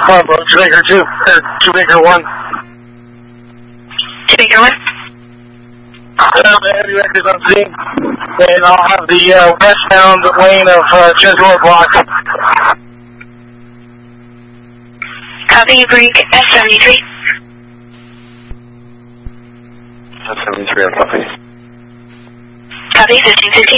Bravo, 2 Baker 2, or 2 Baker 1. 2 Baker 1. The heavy records on scene, and I'll have the westbound lane of Cheslow block. Copy, break S73. S73, I'll copy. Copy, 1550.